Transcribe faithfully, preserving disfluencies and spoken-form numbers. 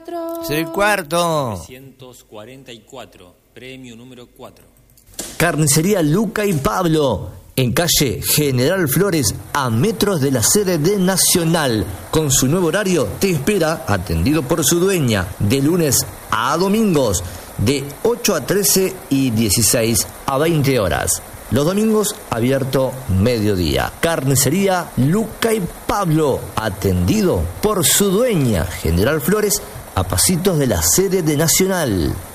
cuatro. Es el cuarto. trescientos cuarenta y cuatro, premio número cuatro. Carnicería Luca y Pablo, en calle General Flores, a metros de la sede de Nacional. Con su nuevo horario te espera, atendido por su dueña, de lunes a domingos, de ocho a trece y dieciséis a veinte horas. Los domingos abierto mediodía. Carnicería Luca y Pablo, atendido por su dueña, General Flores, a pasitos de la sede de Nacional.